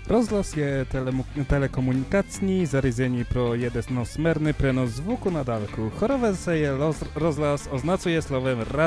Rozhlas je telekomunikační zařízení pro jednosmerný přenos zvuku na dálku. Chorové se je rozhlas označuje slovem